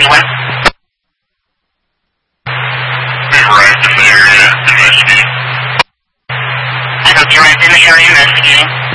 anyone? We arrived in the area investigating. I hope you arrived in the area investigating.